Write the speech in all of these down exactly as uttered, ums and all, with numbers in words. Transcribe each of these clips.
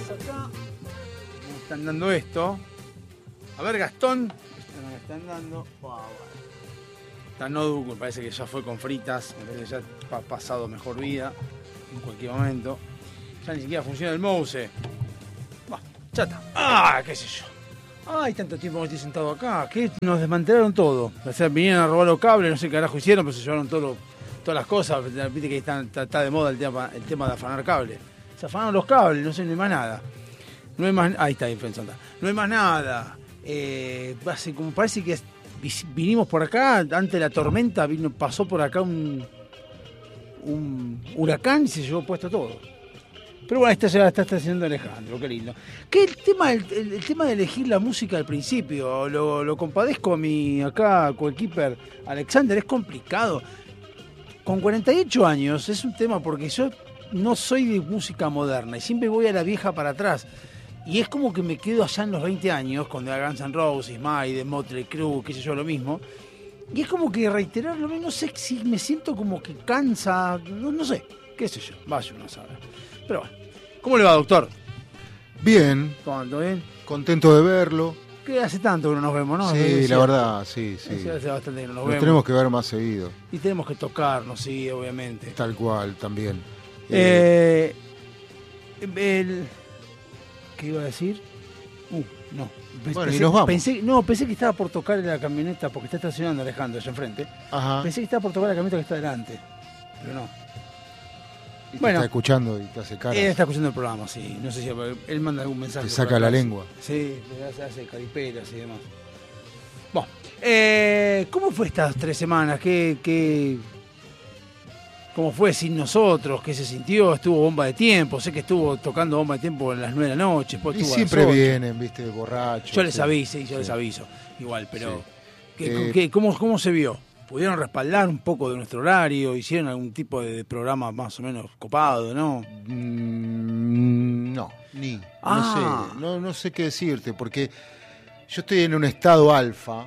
acá. Me están dando esto. A ver, Gastón. Esto no me están dando. Oh, bueno. Está Nodu, me parece que ya fue con fritas. Me parece que ya ha pasado mejor vida en cualquier momento. Ya ni siquiera funciona el mouse. Bah, ya está. Ah, qué sé yo. Ay, tanto tiempo que estoy sentado acá. Que nos desmantelaron todo. O sea, vinieron a robar los cables, no sé qué carajo hicieron, pero se llevaron todo, todas las cosas. Viste que está, está, está de moda el tema, el tema de afanar cables. Se afanaron los cables, no sé, no hay más nada. No hay más. Ahí está, defensa. No hay más nada. Eh, hace, como parece que vinimos por acá, antes de la tormenta, vino, pasó por acá un, un huracán y se llevó puesto todo. Pero bueno, esta ya la está haciendo Alejandro, qué lindo. Que el tema, el, el, el tema de elegir la música al principio, lo, lo compadezco a mi acá coequiper Alexander, es complicado. Con cuarenta y ocho años es un tema porque yo no soy de música moderna y siempre voy a la vieja para atrás. Y es como que me quedo allá en los veinte años, con The Guns N' Roses, Maiden, Motley Crue, qué sé yo, lo mismo. Y es como que reiterarlo, no sé si me siento como que cansa, no, no sé, qué sé yo, vaya uno a saber. Pero bueno, ¿cómo le va, doctor? Bien. ¿Todo bien? Contento de verlo. Que hace tanto que no nos vemos, ¿no? Sí, la verdad, sí, sí. Hace bastante que no nos, nos vemos. Tenemos que ver más seguido. Y tenemos que tocarnos, sí, obviamente. Tal cual, también. Eh, el... ¿Qué iba a decir? Uh, no. Bueno, pensé, y nos vamos. Pensé, no, pensé que estaba por tocar la camioneta, porque está estacionando Alejandro allá enfrente. Ajá. Pensé que estaba por tocar la camioneta que está delante, pero no. Y te bueno, está escuchando y te hace caras. Él está escuchando el programa, sí. No sé si él manda algún mensaje. Te saca la lengua. Sí, le hace, hace cariperas y demás. Bueno, eh, ¿cómo fue estas tres semanas? ¿Qué, qué, ¿Cómo fue sin nosotros? ¿Qué se sintió? ¿Estuvo bomba de tiempo? Sé que estuvo tocando bomba de tiempo a las nueve de la noche. Después Y estuvo siempre a las ocho. vienen, viste, borrachos. Yo les sí. aviso, sí, yo sí. les aviso. Igual, pero Sí. ¿qué, Eh, qué, cómo, ¿cómo se vio? ¿Pudieron respaldar un poco de nuestro horario? ¿Hicieron algún tipo de programa más o menos copado, no? Mm, no, ni. Ah. No sé, no, no sé qué decirte, porque yo estoy en un estado alfa.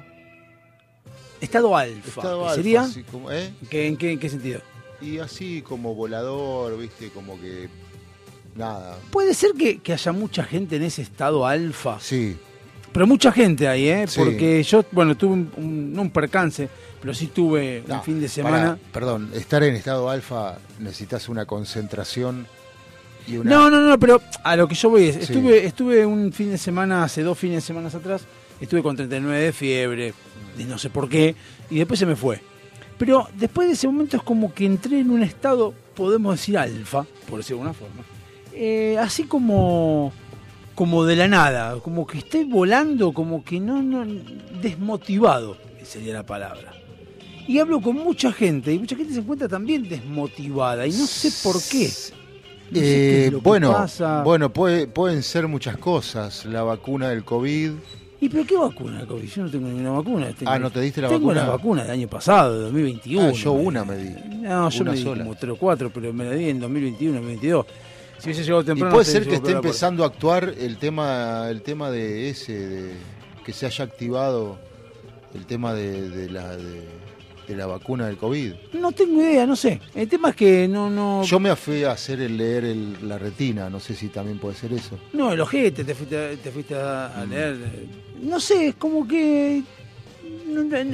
Estado alfa. Estado alfa, ¿Sería? así como, ¿eh? ¿Qué, en, qué, ¿En qué sentido? Y así como volador, viste, como que nada. Puede ser que, que haya mucha gente en ese estado alfa. Sí. Pero mucha gente ahí, ¿eh? Sí. Porque yo, bueno, tuve un, un, no un percance, pero sí tuve No, un fin de semana. Pará, perdón, estar en estado alfa necesitas una concentración y una... No, no, no, pero a lo que yo voy es, Sí. estuve, estuve un fin de semana, hace dos fines de semana atrás, estuve con treinta y nueve de fiebre, de no sé por qué, y después se me fue. Pero después de ese momento es como que entré en un estado, podemos decir alfa, por decirlo de alguna forma, eh, así como, como de la nada, como que estoy volando, como que no, no, desmotivado, sería la palabra. Y hablo con mucha gente, y mucha gente se encuentra también desmotivada, y no sé por qué. No sé qué Eh, es lo que bueno, pasa. bueno puede, pueden ser muchas cosas. La vacuna del COVID. ¿Y pero qué vacuna, COVID? Yo no tengo ninguna vacuna. Tengo, Ah, ¿no te diste la tengo vacuna? Tengo la vacuna del año pasado, de dos mil veintiuno. Ah, yo una me di. No, yo Una me di sola. como tres o cuatro, pero me la di en dos mil veintiuno, dos mil veintidós. Si hubiese llegado Y temprano... puede no ser sé, que yo esté creo que- empezando a actuar el tema, el tema de ese, de que se haya activado el tema de, de la de, de la vacuna del COVID. No tengo idea, no sé. El tema es que no... no Yo me fui a hacer el leer el, la retina, no sé si también puede ser eso. No, el ojete, te fuiste, a- te fuiste a, a Mm. leer. No sé, es como que... No, no-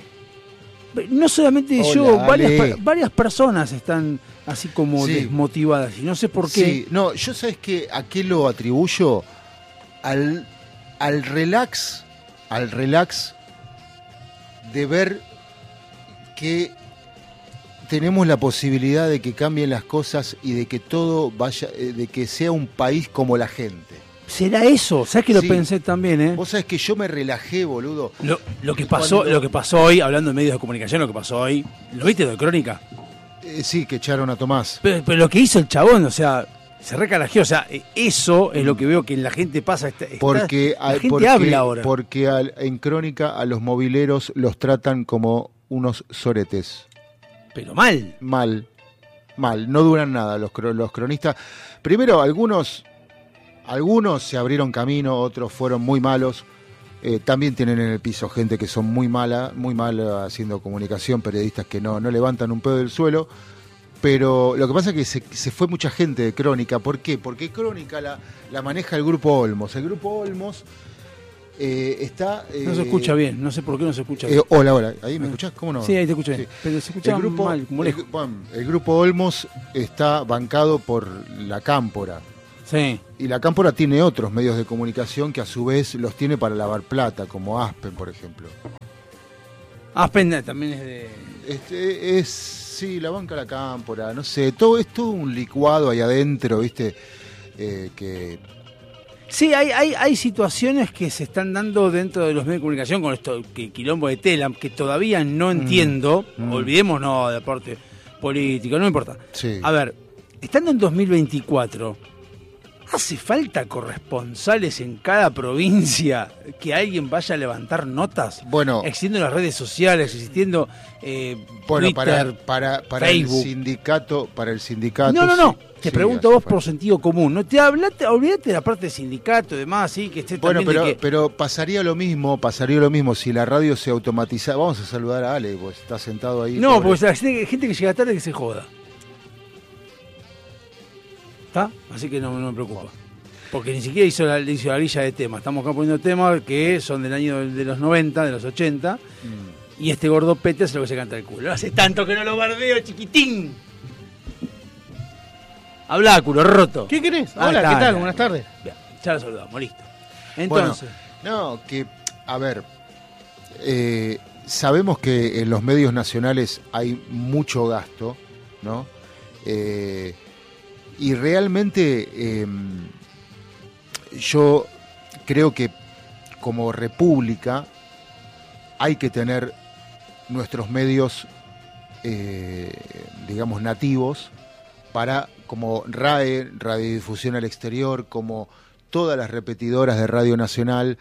no solamente Hola, yo, varias, Ale. per- varias personas están así como Sí. desmotivadas. Y no sé por qué. Sí, no, yo sabes que a qué lo atribuyo al, al relax, al relax de ver que tenemos la posibilidad de que cambien las cosas y de que todo vaya, eh, de que sea un país como la gente. ¿Será eso? ¿Sabes que lo Sí. pensé también, eh? Vos sabés que yo me relajé, boludo. Lo, lo que pasó, Cuando- lo que pasó hoy, hablando de medios de comunicación, lo que pasó hoy, ¿lo viste de Crónica? Eh, sí, que echaron a Tomás. Pero, pero lo que hizo el chabón, o sea, se recalajeó, o sea, eh, eso es lo que veo que la gente pasa, está- está- Porque, la hay- gente porque, habla ahora. porque al- en Crónica a los mobileros los tratan como unos soretes. Pero mal. Mal, mal, no duran nada los, cro- los cronistas. Primero, algunos, algunos se abrieron camino, otros fueron muy malos. Eh, también tienen en el piso gente que son muy mala, muy mala haciendo comunicación, periodistas que no, no levantan un pedo del suelo. pero lo que pasa es que se, se fue mucha gente de Crónica. ¿Por qué? Porque Crónica la, la maneja el Grupo Olmos. El Grupo Olmos eh, está... Eh, no se escucha bien, no sé por qué no se escucha bien. Eh, hola, hola, ¿ahí me escuchás? ¿Cómo no? Sí, ahí te escucho bien, sí. Pero se escucha el grupo, mal, como lejos. El, bueno, el Grupo Olmos está bancado por la Cámpora. Sí. Y la Cámpora tiene otros medios de comunicación que a su vez los tiene para lavar plata, como Aspen, por ejemplo. Aspen también es de... Este, es, sí, la banca la Cámpora, no sé, todo es todo un licuado ahí adentro, ¿viste? Eh, que... Sí, hay, hay, hay situaciones que se están dando dentro de los medios de comunicación con esto, que quilombo de tela, que todavía no entiendo, mm. olvidémonos de parte política, no me importa. Sí. A ver, estando en dos mil veinticuatro, ¿hace falta corresponsales en cada provincia que alguien vaya a levantar notas? Bueno, existiendo las redes sociales, existiendo eh, bueno, Twitter, para, para, para Facebook. el sindicato, para el sindicato. No, no, no. Sí, te sí, pregunto vos falta. por sentido común. No te hablate, olvídate de la parte de sindicato y demás, sí, que esté bueno, también pero, de que... pero pasaría lo mismo, pasaría lo mismo si la radio se automatizara. Vamos a saludar a Ale, pues está sentado ahí. No, pobre. porque la gente, gente que llega tarde que se joda. ¿Está? Así que no, no me preocupa. Porque ni siquiera hizo la, hizo la grilla de temas. Estamos acá poniendo temas que son del año de los noventa, de los ochenta. Mm. Y este gordo pete es lo que se canta el culo. Hace tanto que no lo bardeo, chiquitín. Habla, culo roto. ¿Qué querés? Ah, Hola, está, ¿qué tal? ya, Buenas tardes. Ya, ya lo saludamos, listo. Entonces. Bueno, no, que, a ver, eh, sabemos que en los medios nacionales hay mucho gasto, ¿no? Eh, y realmente eh, yo creo que como república hay que tener nuestros medios, eh, digamos, nativos, para, como R A E, Radiodifusión al Exterior, como todas las repetidoras de Radio Nacional.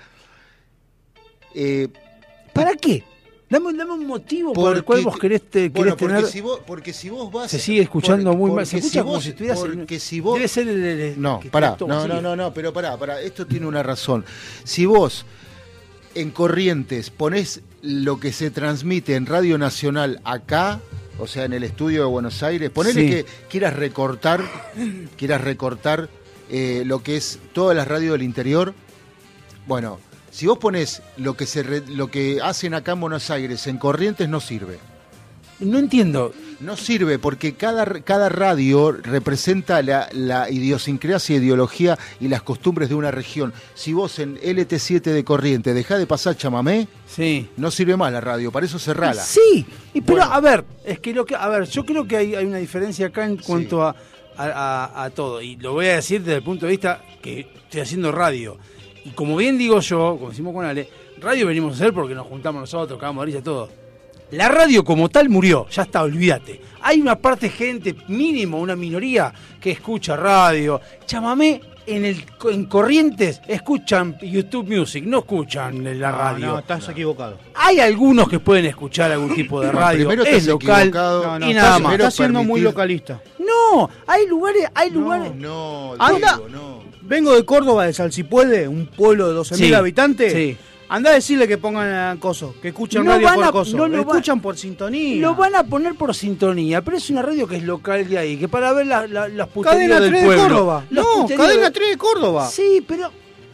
Eh, ¿Para qué? Dame, dame un motivo por el cual vos querés, te, bueno, querés porque tener... Si vos, porque si vos vas... Se sigue escuchando porque, muy mal. Se escucha si como vos, si estuvieras... Porque en, si vos... Debe ser el... el no, que pará, todo no, sigue. no, no, no, pero pará, pará. Esto tiene una razón. Si vos en Corrientes ponés lo que se transmite en Radio Nacional acá, o sea, en el estudio de Buenos Aires, ponele sí. que quieras recortar, quieras recortar eh, lo que es todas las radios del interior. Bueno, si vos ponés lo que se re, lo que hacen acá en Buenos Aires en Corrientes, no sirve. No entiendo. No sirve porque cada, cada radio representa la, la idiosincrasia, ideología y las costumbres de una región. Si vos en L T siete de Corrientes dejás de pasar chamamé, sí. no sirve más la radio, para eso cerrala. Sí, y pero bueno. a ver, es que lo que, a ver, yo creo que hay, hay una diferencia acá en cuanto sí. a, a, a, a todo. Y lo voy a decir desde el punto de vista que estoy haciendo radio. Y como bien digo yo, como decimos con Ale, radio venimos a hacer porque nos juntamos nosotros, cagamos risa, todo. La radio como tal murió, ya está, olvídate. Hay una parte gente, mínimo, una minoría, que escucha radio. Chamamé, en el en Corrientes escuchan YouTube Music, no escuchan la radio. No, no estás no. equivocado. Hay algunos que pueden escuchar algún tipo de radio, no, es local no, no, y nada estás, más. Estás siendo permitir... muy localista. No, hay lugares, hay lugares. No, no, Anda, digo, no. Vengo de Córdoba, de Salsipuede, un pueblo de doce mil sí, habitantes. Sí. Andá a decirle que pongan coso, que escuchan no radio por a, coso, no lo va, escuchan por sintonía. Lo van a poner por sintonía, pero es una radio que es local de ahí, que para ver la, la, las puterías Cadena del tres pueblo. de Córdoba. No, Cadena de... tres de Córdoba. Sí, pero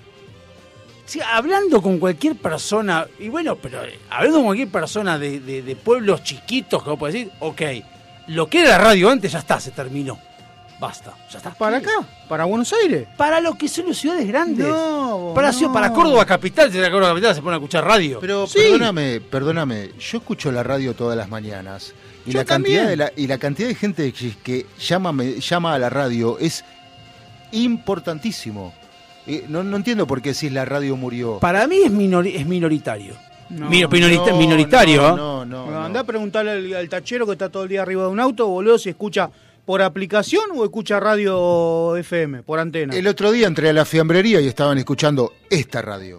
sí, hablando con cualquier persona, y bueno, pero hablando con cualquier persona de, de, de pueblos chiquitos, que vos podés decir, ok, lo que era la radio antes ya está, se terminó. Basta, ya está. ¿Para acá? ¿Para Buenos Aires? Para lo que son las ciudades grandes. No, para, no. para Córdoba Capital, si la Córdoba Capital se pone a escuchar radio. Pero sí. perdóname, perdóname, yo escucho la radio todas las mañanas y yo la también. cantidad de la y la cantidad de gente que, que llama me, llama a la radio es importantísimo. Eh, no, no entiendo por qué decís la radio murió. Para mí es, minor, es minoritario. No, Minorita, no, minoritario. No, ¿eh? no, no, no. Andá a preguntarle al, al tachero que está todo el día arriba de un auto, boludo, si escucha por aplicación o escucha radio F M, por antena. El otro día entré a la fiambrería y estaban escuchando esta radio.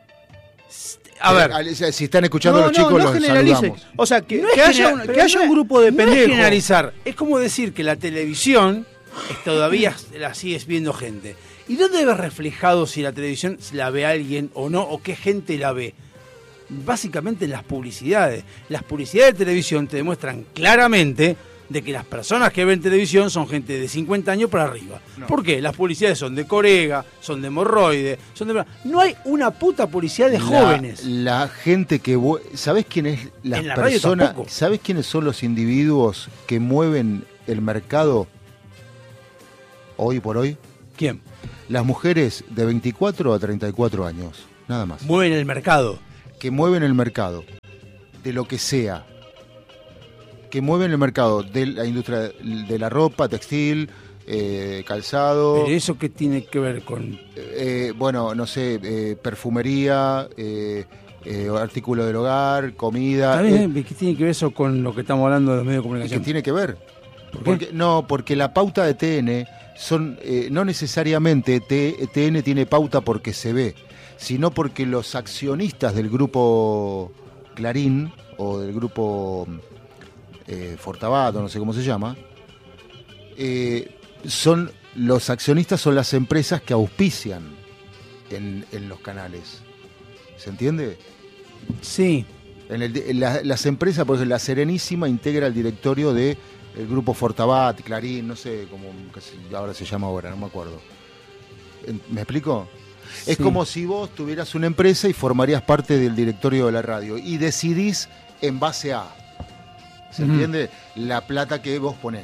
A ver, eh, si están escuchando no, los chicos, no, no los generalice. saludamos. O sea, que, no que haya, general, un, que haya no, un grupo de no pendejos. Es generalizar, es como decir que la televisión es, todavía la sigues viendo gente. ¿Y dónde ves reflejado si la televisión la ve alguien o no, o qué gente la ve? Básicamente en las publicidades. Las publicidades de televisión te demuestran claramente de que las personas que ven televisión son gente de cincuenta años para arriba. No. ¿Por qué? Las publicidades son de Corega, son de hemorroide, son de... No hay una puta publicidad de La- jóvenes. La, gente que... vu- ¿Sabés quién es las En la radio personas? tampoco. ¿Sabés quiénes son los individuos que mueven el mercado hoy por hoy? ¿Quién? Las mujeres de veinticuatro a treinta y cuatro años, nada más. Mueven el mercado. Que mueven el mercado, de lo que sea. Que mueven el mercado de la industria de la ropa, textil, eh, calzado, Pero eso qué tiene que ver con... eh, bueno, no sé, eh, perfumería, eh, eh, artículo del hogar, comida. ¿Sabés eh, qué tiene que ver eso con lo que estamos hablando de los medios de ¿Qué comunicación? tiene que ver? ¿Por qué? Porque, no, porque la pauta de T N son, eh, no necesariamente T- TN tiene pauta porque se ve, sino porque los accionistas del grupo Clarín o del grupo eh, Fortabat, no sé cómo se llama, eh, son los accionistas son las empresas que auspician en, en los canales. ¿Se entiende? Sí. En el, en la- las empresas, por ejemplo, la Serenísima integra el directorio de el grupo Fortabat, Clarín, no sé cómo qué se- ahora se llama ahora, no me acuerdo. En- ¿Me explico? Es Sí. como si vos tuvieras una empresa y formarías parte del directorio de la radio y decidís en base a, ¿se Ujú. entiende? La plata que vos ponés.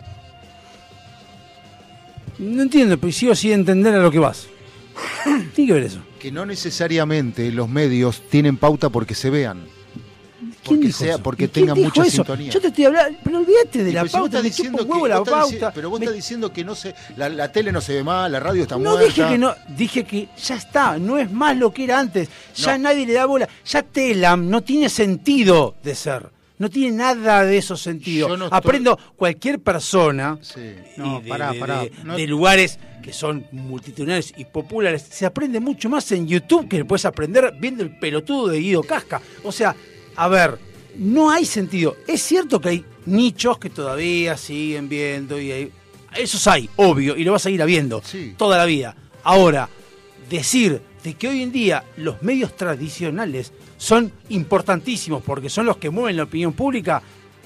No entiendo, pero sigo sin entender a lo que vas. Tiene que ver eso. Que no necesariamente los medios tienen pauta porque se vean. ¿Quién Porque dijo sea, eso? porque ¿Y quién tengan dijo mucha eso? sintonía. Yo te estoy hablando, pero olvídate de Y la pero si vos pauta, estás me diciendo chupa un que- huevo la vos estás dici- pauta. pero vos Me- estás diciendo que no se, la, la tele no se ve más, la radio está No muerta. dije que no, dije que ya está, no es más lo que era antes, ya No. nadie le da bola, ya Telam no tiene sentido de ser, no tiene nada de esos sentidos. Yo no estoy- Aprendo cualquier persona Sí. y No, de, pará, de- pará. de- No- de lugares que son multitudinarios y populares, se aprende mucho más en YouTube que puedes aprender viendo el pelotudo de Guido Casca. O sea, a ver, no hay sentido. Es cierto que hay nichos que todavía siguen viendo y hay, esos hay, obvio, y lo vas a ir habiendo Sí. toda la vida. Ahora, decir de que hoy en día los medios tradicionales son importantísimos porque son los que mueven la opinión pública,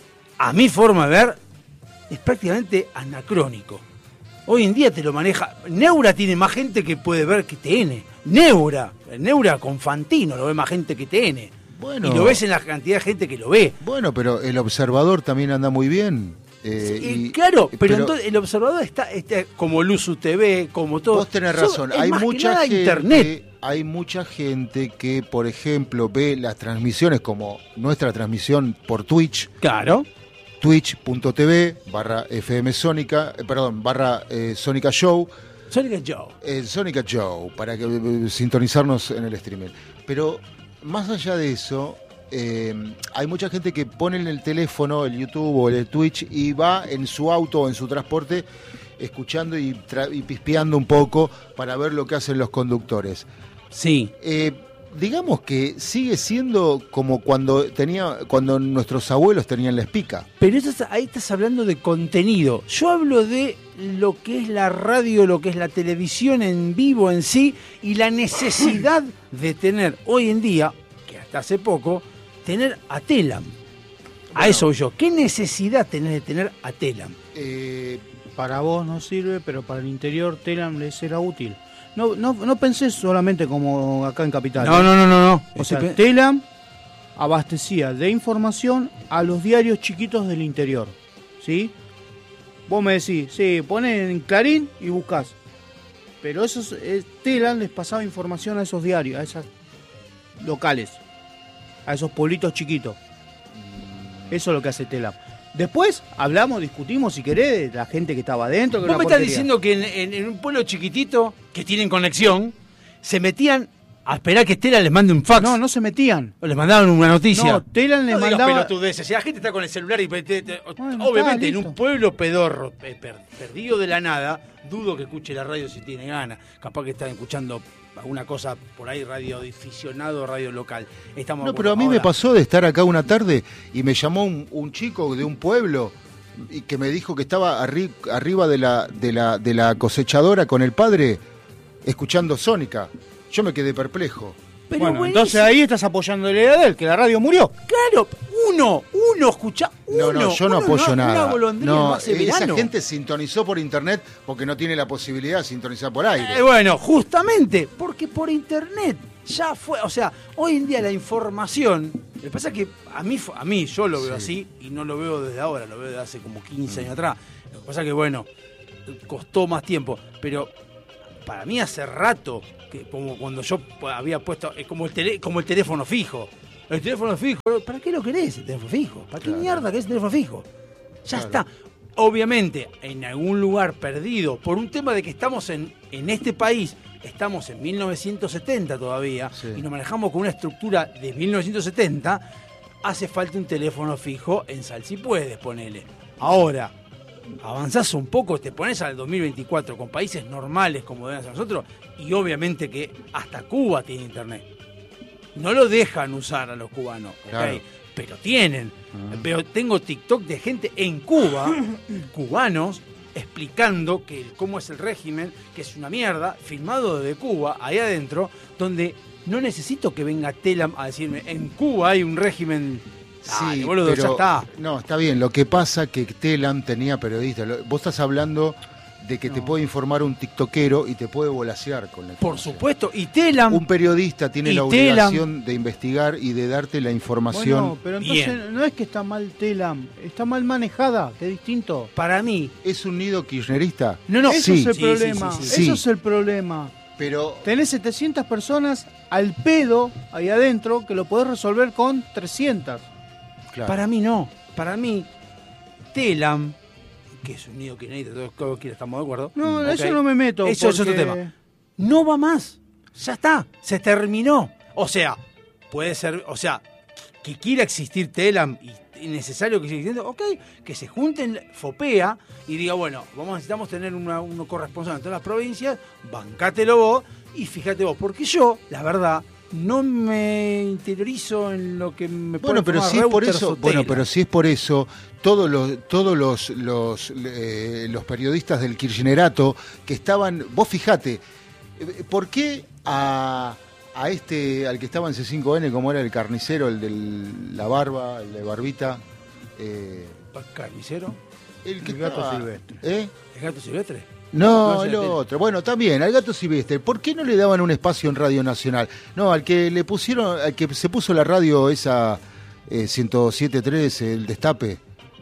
a mi forma de ver, es prácticamente anacrónico. Hoy en día te lo maneja. Neura tiene más gente que puede ver que T N. Neura. Neura con Fantino lo ve más gente que T N. Bueno. Y lo ves en la cantidad de gente que lo ve. Bueno, pero el observador también anda muy bien. eh, Sí, y- claro, pero, pero entonces el observador está, está como Luzu T V, como todo. vos tenés Son- razón. es Hay más que mucha nada gente, internet. hay mucha gente que, por ejemplo, ve las transmisiones como nuestra transmisión por Twitch, Claro. twitch.tv barra FM Sónica, eh, perdón, barra eh, Sónica Show, Sonic Joe. eh, Sónica Show, para que eh, sintonizarnos en el streaming. Pero más allá de eso, eh, hay mucha gente que pone en el teléfono el YouTube o el Twitch y va en su auto o en su transporte escuchando y, tra- y pispeando un poco para ver lo que hacen los conductores. Sí. Eh, digamos que sigue siendo como cuando tenía cuando nuestros abuelos tenían la espica. Pero eso es- ahí estás hablando de contenido. Yo hablo de lo que es la radio, lo que es la televisión en vivo en sí y la necesidad de tener hoy en día, que hasta hace poco, tener a Telam. A Bueno. eso voy yo. ¿Qué necesidad tenés de tener a Telam? Eh, Para vos no sirve, pero para el interior Telam les será útil. No, no, no pensé solamente como acá en Capital. No, no, no, no. no. O sea, Estoy pe- Telam abastecía de información a los diarios chiquitos del interior. ¿Sí? Vos me decís, sí, ponés en Clarín y buscás. Pero esos eh, Telam les pasaba información a esos diarios, a esas locales, a esos pueblitos chiquitos. Eso es lo que hace Telam. Después hablamos, discutimos si querés de la gente que estaba adentro. que Vos era me una estás porquería. diciendo que en, en- en un pueblo chiquitito, que tienen conexión, se metían a esperar que Estela les mande un fax. No, no se metían. O les mandaban una noticia. No, Telam le No digas mandaba. pelotudeces. Si la gente está con el celular y te- te- te- Bueno, obviamente está, en un listo. pueblo pedorro, eh, per- perdido de la nada, dudo que escuche la radio si tiene ganas. Capaz que están escuchando alguna cosa por ahí, radio aficionado, radio local. Estamos no, pero a mí me ahora- pasó de estar acá una tarde y me llamó un, un chico de un pueblo y que me dijo que estaba arri- arriba de la, de, la, de la cosechadora con el padre escuchando Sónica. Yo me quedé perplejo. Pero Bueno, buenísimo. entonces ahí estás apoyando la idea de él, que la radio murió. Claro, uno, uno, escucha, uno. No, no, yo no uno, apoyo una, nada. Una golondrina no, no hace esa verano. gente sintonizó por internet porque no tiene la posibilidad de sintonizar por aire. Eh, bueno, justamente, porque por internet ya fue, o sea, hoy en día la información, lo que pasa es que a mí, a mí yo lo veo Sí. así y no lo veo desde ahora, lo veo desde hace como quince años atrás. Lo que pasa es que, bueno, costó más tiempo, pero para mí hace rato, que como cuando yo había puesto, es como el, tele, como el teléfono fijo. El teléfono fijo, ¿para qué lo querés el teléfono fijo? ¿Para qué Claro. mierda querés el teléfono fijo? Ya Claro. está. Obviamente, en algún lugar perdido, por un tema de que estamos en, en este país, estamos en mil novecientos setenta todavía, Sí. y nos manejamos con una estructura de mil novecientos setenta, hace falta un teléfono fijo en Sal si puedes, ponele. Ahora, avanzás un poco, te pones al dos mil veinticuatro con países normales como deben ser nosotros, y obviamente que hasta Cuba tiene internet. No lo dejan usar a los cubanos, ¿ok? Claro. Pero tienen. Ah. Pero tengo TikTok de gente en Cuba, cubanos, explicando que el- cómo es el régimen, que es una mierda, filmado desde Cuba, ahí adentro, donde no necesito que venga Telam a decirme, en Cuba hay un régimen. Dale, boludo, pero, ya está. No, está bien. Lo que pasa que Telam tenía periodistas. Lo- Vos estás hablando de que te No. puede informar un tiktokero y te puede volasear con la Por información. supuesto, y Telam. Un periodista tiene Y la Telam- obligación de investigar y de darte la información. Bueno, pero entonces Bien. no es que está mal Telam, está mal manejada, que es distinto. Para mí, ¿Es un nido kirchnerista? no, no, Eso sí, es el sí, problema, sí, sí, sí. eso es el problema. Pero Tenés setecientas personas al pedo ahí adentro que lo podés resolver con trescientas. claro, para mí no. Para mí, Telam, que es un nido que necesita, todos todos que estamos de acuerdo. No, Ok. eso no me meto. Eso es otro porque- tema. No va más. Ya está. Se terminó. O sea, puede ser, o sea, que quiera existir Telam y es necesario que siga existiendo, ok, que se junten FOPEA y diga, bueno, vamos, necesitamos tener una, uno corresponsal en todas las provincias, bancátelo vos y fíjate vos, porque yo, la verdad, no me interiorizo en lo que me bueno, puede pero informar si es por Reuters eso, o bueno, Telam. pero si es por eso, todos los todos los los, eh, los periodistas del kirchnerato que estaban, vos fijate, eh, ¿por qué a a este al que estaba en C cinco N como era el carnicero, el de la barba, el de barbita, eh, ¿Carnicero? el que El gato estaba- silvestre. ¿Eh? ¿El gato silvestre? No, No, el ya te- otro. Bueno, también, al gato silvestre. ¿Por qué no le daban un espacio en Radio Nacional? No, al que le pusieron, al que se puso la radio esa eh, ciento siete punto tres, el Destape,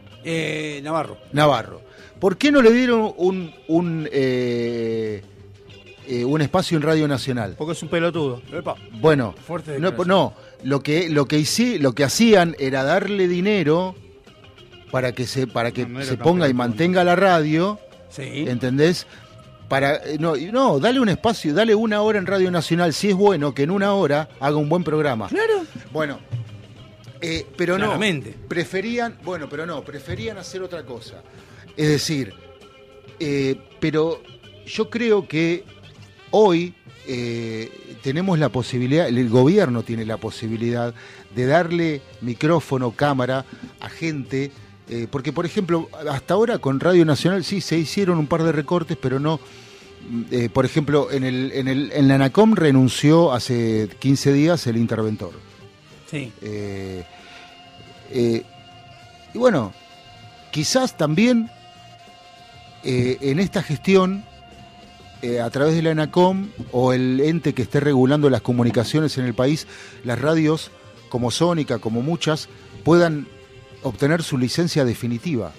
Eh, Navarro. Navarro. ¿Por qué no le dieron un un, eh, eh, un espacio en Radio Nacional? Porque es un pelotudo. Epa, Bueno, fuerte no, declaración. no, lo que lo que hici- lo que hacían era darle dinero para que se para que No, no era se tan ponga y pelotudo. mantenga la radio. Sí. ¿Entendés? Para, eh, no, y no, dale un espacio, dale una hora en Radio Nacional, si es bueno que en una hora haga un buen programa. Claro. Bueno, eh, pero Claramente. no, preferían, bueno, pero no, preferían hacer otra cosa. Es decir, eh, pero yo creo que hoy eh, tenemos la posibilidad, el gobierno tiene la posibilidad de darle micrófono, cámara a gente. Eh, porque, por ejemplo, hasta ahora con Radio Nacional sí se hicieron un par de recortes, pero no. eh, por ejemplo, en el, en el en la ANACOM renunció hace quince días el interventor. Sí. Eh, eh, y bueno, quizás también eh, en esta gestión, eh, a través de la ANACOM o el ente que esté regulando las comunicaciones en el país, las radios como Sónica, como muchas, puedan obtener su licencia definitiva.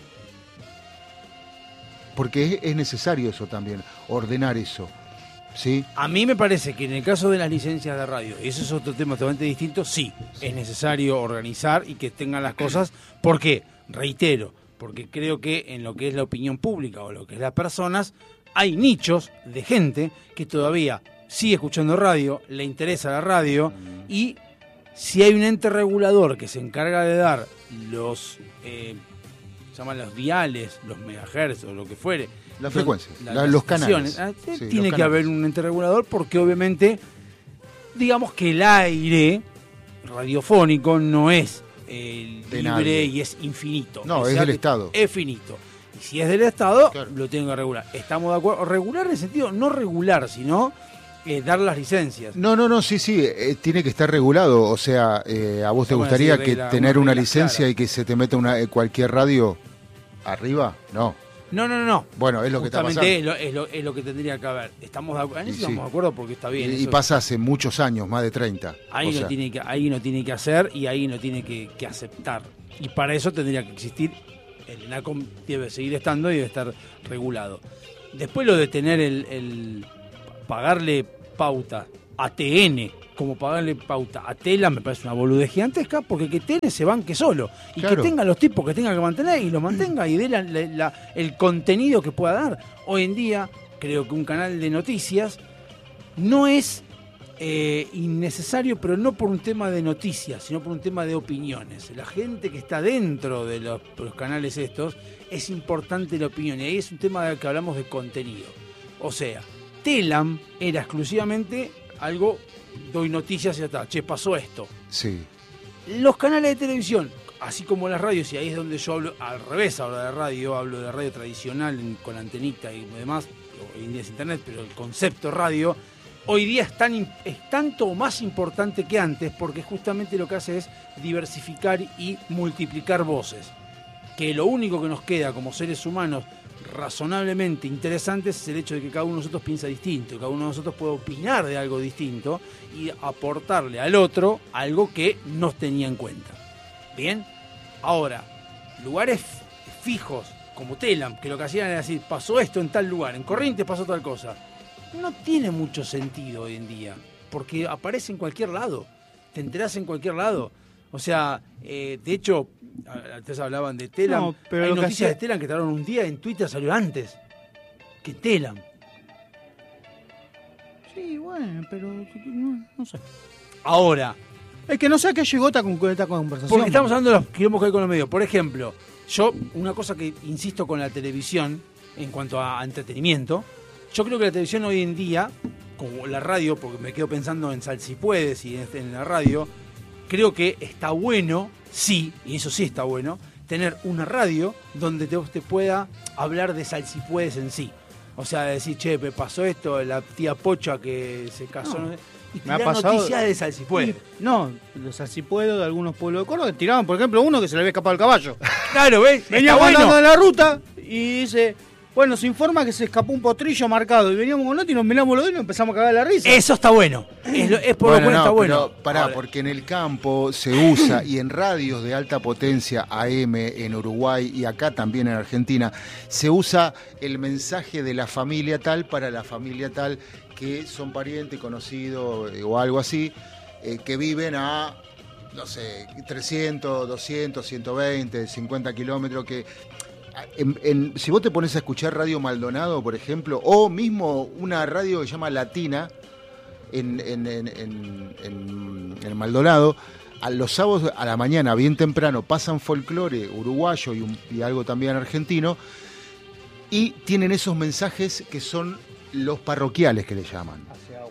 Porque es, es necesario eso también, ordenar eso. ¿Sí? A mí me parece que en el caso de las licencias de radio, y eso es otro tema totalmente distinto, sí, es necesario organizar y que tengan las cosas. ¿Por qué? Reitero, porque creo que en lo que es la opinión pública o lo que es las personas, hay nichos de gente que todavía sigue escuchando radio, le interesa la radio, y si hay un ente regulador que se encarga de dar los, eh, se llaman los diales, los megahertz o lo que fuere, Las frecuencias, la- la- las los canales. estaciones, ah, Sí, tiene los que haber canales. un ente regulador porque obviamente, digamos que el aire radiofónico no es eh, De libre nadie. y es infinito. No, O es sea del que Estado. Es finito. Y si es del Estado, Claro. lo tengo que regular. Estamos de acuerdo. Regular en el sentido, no regular, sino eh, dar las licencias. No, no, no, sí, sí, eh, tiene que estar regulado. O sea, eh, ¿a vos te Bueno, gustaría sí, que regla- tener unas una reglas licencia claras. y que se te meta una eh, cualquier radio arriba? No. No, no, no, no. Bueno, es lo que está Justamente es pasando. lo, es, lo, es lo que tendría que haber. Estamos de, acu- en eso Y sí. estamos de acuerdo porque está bien. Y, y eso- pasa hace muchos años, más de treinta. Ahí O no sea, tiene que, ahí no tiene que hacer y ahí no tiene que, que aceptar. Y para eso tendría que existir, el ENACOM debe seguir estando y debe estar regulado. Después lo de tener el, el pagarle pauta a T N, como pagarle pauta a Tela, me parece una boludez gigantesca, porque que T N se banque solo. Y Claro. que tenga los tipos que tenga que mantener y los mantenga y dé la- la- la- el contenido que pueda dar. Hoy en día, creo que un canal de noticias no es eh, innecesario, pero no por un tema de noticias, sino por un tema de opiniones. La gente que está dentro de los, los canales estos, es importante la opinión. Y ahí es un tema de que hablamos de contenido. O sea, Telam era exclusivamente algo, doy noticias y ya está. Che, pasó esto. Sí. Los canales de televisión, así como las radios, y ahí es donde yo hablo, al revés hablo de radio, hablo de radio tradicional en- con antenita y demás, hoy en día es internet, pero el concepto radio, hoy día es, tan, im- es tanto o más importante que antes, porque justamente lo que hace es diversificar y multiplicar voces. Que lo único que nos queda como seres humanos razonablemente interesantes es el hecho de que cada uno de nosotros piensa distinto, cada uno de nosotros puede opinar de algo distinto y aportarle al otro algo que no tenía en cuenta. Bien, ahora, lugares fijos como Telam, que lo que hacían era decir, pasó esto en tal lugar, en Corrientes pasó tal cosa, no tiene mucho sentido hoy en día, porque aparece en cualquier lado, te enterás en cualquier lado. O sea, eh, de hecho, a- antes hablaban de Telam, No, pero hay lo que noticias hacía- de Telam que tardaron un día, en Twitter salió antes que Telam. Sí, bueno, pero no, no sé. Ahora, Es que no sé a qué llegó esta, con- esta conversación. porque estamos hablando de los quilombos que hay con los medios. Por ejemplo, yo, una cosa que insisto con la televisión, en cuanto a entretenimiento, yo creo que la televisión hoy en día, como la radio, porque me quedo pensando en Sal Si Puedes y en, en la radio, creo que está bueno, sí, y eso sí está bueno, tener una radio donde te, te pueda hablar de Sal Si Puedes en sí. O sea, decir, che, me pasó esto, la tía Pocha que se casó, No. no sé, y Me ha tirar pasado- noticias de Sal Si Puede. No, los así-puedo de algunos pueblos de Córdoba tiraban, por ejemplo, uno que se le había escapado el caballo. Claro, ¿ves? Veníamos Está andando bueno. en la ruta y dice, bueno, se informa que se escapó un potrillo marcado. Y veníamos con otro y nos miramos los dos y nos empezamos a cagar de la risa. Eso está bueno. Es, lo- es por lo Bueno, cual no, está bueno. pero pará, Ahora, porque en el campo se usa y en radios de alta potencia A M en Uruguay y acá también en Argentina se usa el mensaje de la familia tal para la familia tal que son parientes, conocidos eh, o algo así, eh, que viven a, no sé, trescientos, doscientos, ciento veinte, cincuenta kilómetros, que en- en- si vos te pones a escuchar Radio Maldonado, por ejemplo, o mismo una radio que se llama Latina, en, en, en, en, en- en Maldonado, a los sábados a la mañana, bien temprano, pasan folclore uruguayo y, un- y algo también argentino, y tienen esos mensajes que son los parroquiales que le llaman.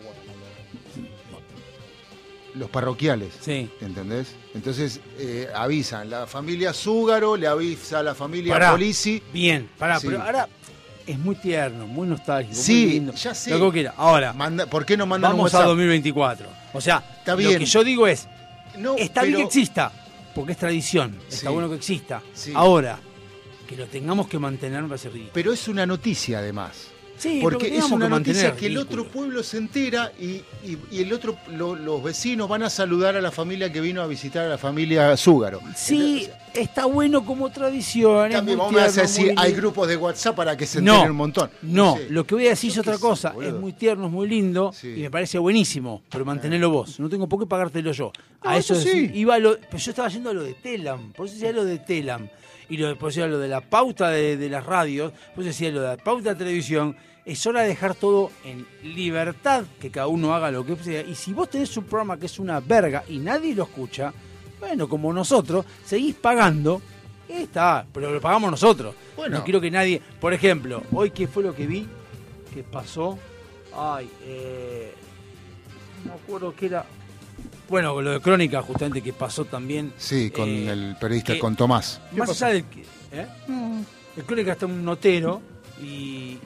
Los parroquiales. Sí. ¿Entendés? Entonces eh, avisan, la familia Zúgaro le avisa a la familia Pará. Polisi. Bien, pará, Sí. pero ahora es muy tierno, muy nostálgico, Sí, muy lindo. ya sé. Lo que quiera. Ahora, Manda, ¿por qué no mandan un vamos a WhatsApp? dos mil veinticuatro. O sea, Está lo bien. que yo digo es, No, está bien pero- que exista, porque es tradición. Sí. Está bueno que exista. Sí. Ahora, que lo tengamos que mantener me parece ridículo. Pero es una noticia además. Sí, pero Porque que es tengamos una que mantener noticia que el ridículo. otro pueblo se entera y, y- y el otro, lo- los vecinos van a saludar a la familia que vino a visitar a la familia Zúgaro. Sí, está bueno como tradición. es También muy vamos a tierno, decir, muy hay lindo. grupos de WhatsApp para que se enteren No, un montón. no, sé. lo que voy a decir es Yo otra qué sé, cosa. boludo. Es muy tierno, es muy lindo Sí. y me parece buenísimo, pero mantenerlo vos. No tengo por qué pagártelo yo. A No, eso eso decir, sí. iba a lo, pero yo estaba yendo a lo de Telam, por eso decía lo de Telam. Y lo, por eso decía lo de la pauta de, de las radios, por eso decía lo de la pauta de televisión. Es hora de dejar todo en libertad, que cada uno haga lo que sea. Y si vos tenés un programa que es una verga y nadie lo escucha, bueno, como nosotros, seguís pagando. Y está, pero lo pagamos nosotros. Bueno. No quiero que nadie... Por ejemplo, hoy, ¿qué fue lo que vi? Que pasó... Ay, eh... no me acuerdo qué era... Bueno, lo de Crónica, justamente, que pasó también... Sí, con eh, el periodista, que- con Tomás. Más allá del... que- ¿eh? Mm, El Crónica está un notero y, y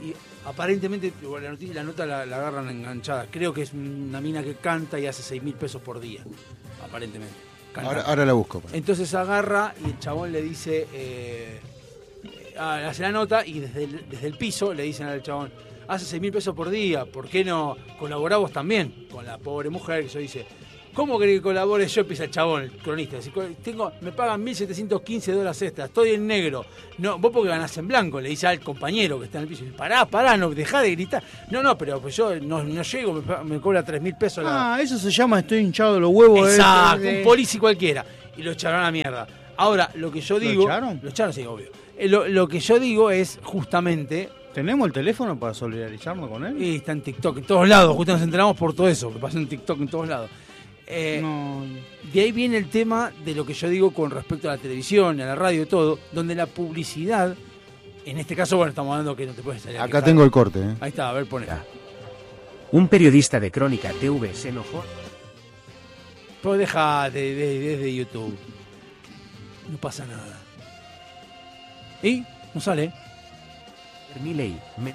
Aparentemente, la, noticia, la nota la, la agarran enganchada. Creo que es una mina que canta y hace seis mil pesos por día. Aparentemente. Ahora, ahora la busco. Para. Entonces agarra y el chabón le dice, eh, hace la nota y desde el, desde el piso le dicen al chabón, hace seis mil pesos por día, ¿por qué no colaborás vos también? Con la pobre mujer que yo dice, ¿cómo querés que colabore yo? Empieza el chabón, el cronista. Dice, tengo, me pagan mil setecientos quince dólares extra, estoy en negro. No, vos porque ganás en blanco, le dice al compañero que está en el piso. Dice, pará, pará, no, dejá de gritar. No, no, pero pues yo no, no llego, me, me cobra tres mil pesos la... Ah, eso se llama estoy hinchado de los huevos. Exacto, de, de... un policía cualquiera. Y lo echaron a la mierda. Ahora, lo que yo digo... ¿Lo echaron? Lo echaron, sí, obvio. Eh, lo, lo que yo digo es justamente... ¿Tenemos el teléfono para solidarizarnos con él? Y está en TikTok, en todos lados. Justo nos enteramos por todo eso, que pasa en TikTok en todos lados. Eh, no. De ahí viene el tema de lo que yo digo con respecto a la televisión, a la radio y todo, donde la publicidad, en este caso, bueno, estamos hablando que no te puedes salir. Acá tengo el corte. ¿eh? Ahí está, a ver, poné. Un periodista de Crónica T V se enojó. Pues deja desde de, de, de YouTube. No pasa nada. ¿Y? No sale. Milei, me...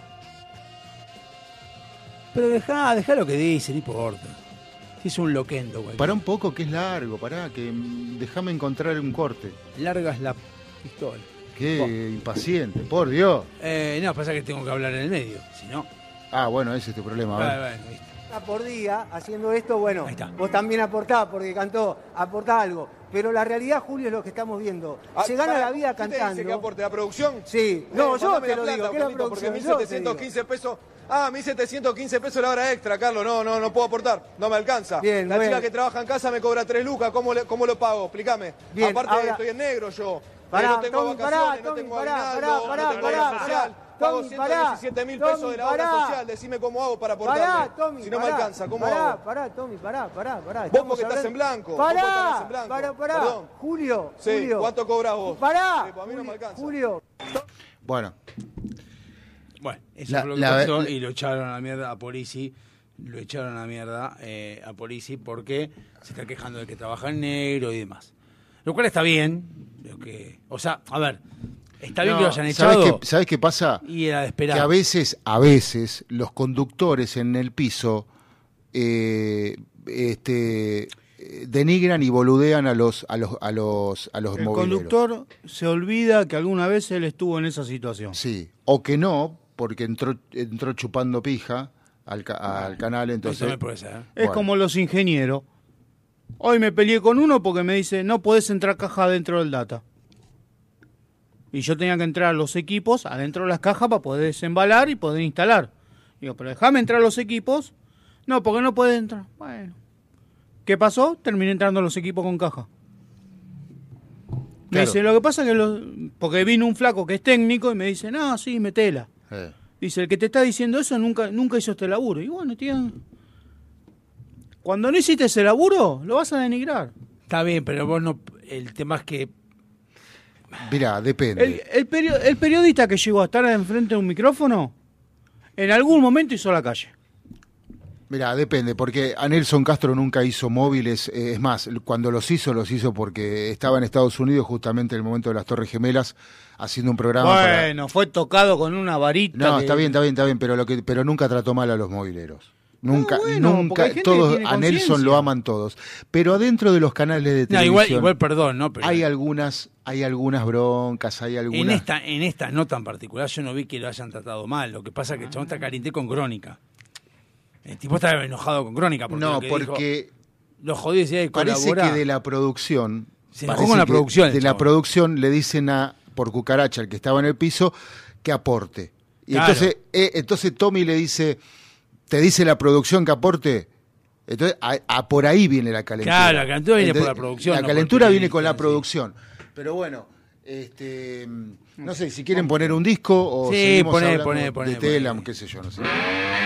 Pero deja, deja lo que dice, no importa. Si es un loquendo, güey. Pará un poco, que es largo, pará, que déjame encontrar un corte. Largas la pistola. Qué oh. impaciente, por Dios. Eh, no, pasa que tengo que hablar en el medio, si no... Ah, bueno, ese es tu problema. A ver. Bueno, bueno, ¿viste? Por día, haciendo esto, bueno, Ahí está. vos también aportás, porque cantó, aportá algo. Pero la realidad, Julio, es lo que estamos viendo. Ah, Se gana para, la vida ¿quién cantando. te dice que aporte la producción? Sí. No, Eh, yo mandame te la lo plata, digo, que la Carlito, porque producción. mil yo te setecientos digo. quince pesos. Ah, mil setecientos quince pesos la hora extra, Carlos. No, no, no puedo aportar. No me alcanza. Bien, la bueno. chica que trabaja en casa me cobra tres lucas. ¿Cómo, le, cómo lo pago? Explícame. Bien, Aparte, ahora- estoy en negro yo. Pará, Eh, no tengo Tommy, vacaciones, pará, no Tommy, tengo pará, aguinaldo, pará, no tengo pará, obra pará, social. pará. Pago Tommy, ciento diecisiete mil pará, pesos de la Tommy, obra pará. social. Decime cómo hago para aportarme. Pará, Tommy, si no pará, me alcanza, ¿cómo pará, hago? Pará, Tommy, pará, pará, pará. Vos Estamos porque estás hablando- en blanco. Vos porque Pará, estás en blanco. pará, pará. Perdón. Julio, Sí, Julio. ¿cuánto cobras vos? Pará, Sí, pues a mí no me alcanza. Julio. Bueno, Bueno, eso La- fue lo que la- pasó la- y lo echaron a la mierda a Polisi. Lo echaron a la mierda eh, a Polisi porque se está quejando de que trabaja en negro y demás. Lo cual está bien. Lo que, o sea, a ver, está bien no, que lo hayan ¿sabés echado qué, ¿sabés qué pasa? y era de esperar. Que a veces, a veces, los conductores en el piso eh, este, eh, denigran y boludean a los a los a los a los El mobileros. conductor se olvida que alguna vez él estuvo en esa situación. Sí, o que no, porque entró entró chupando pija al, ca- al canal, Eso entonces me puede ser. Es Bueno. como los ingenieros. Hoy me peleé con uno porque me dice, no podés entrar caja dentro del data. Y yo tenía que entrar los equipos adentro de las cajas para poder desembalar y poder instalar. Digo, pero déjame entrar los equipos. No, porque no puedes entrar. Bueno. ¿Qué pasó? Terminé entrando los equipos con caja. Me Claro. dice, lo que pasa es que los... Porque vino un flaco que es técnico y me dice, no, sí, metela. eh, Dice, el que te está diciendo eso nunca nunca hizo este laburo. Y bueno, tío, cuando no hiciste ese laburo, lo vas a denigrar. Está bien, pero vos no. El tema es que. mirá, depende. El, el, perio- el periodista que llegó a estar enfrente de un micrófono, en algún momento hizo la calle. Mirá, depende, porque a Nelson Castro nunca hizo móviles, eh, es más, cuando los hizo, los hizo porque estaba en Estados Unidos justamente en el momento de las Torres Gemelas, haciendo un programa para... Bueno, fue tocado con una varita. No, que- está bien, está bien, está bien, pero lo que, pero nunca trató mal a los mobileros. Nunca, Ah, bueno, porque nunca, hay gente que todos tiene a Nelson conciencia. lo aman todos. Pero adentro de los canales de No, televisión igual, igual, perdón, ¿no? Pero hay algunas, hay algunas broncas, hay algunas. en esta, en esta nota en particular, yo no vi que lo hayan tratado mal. Lo que pasa es que el chabón está caliente con Crónica. El tipo está enojado con Crónica. Porque no, lo que porque dijo, lo jodió y decía que parece colabora. que de la producción, Se enojó parece con la que producción, el de la chabón. producción le dicen a por cucaracha, el que estaba en el piso, que aporte. Y Claro. entonces, eh, entonces Tommy le dice, ¿te dice la producción que aporte? Entonces, a, a por ahí viene la calentura. Claro, la calentura viene Entonces, por la producción, La no por el calentura viene periodista, con la sí. producción. Pero bueno, este, no sé, si quieren poner un disco o Sí, seguimos poné, hablando poné, poné, de poné. Telam, qué sé yo, no sé.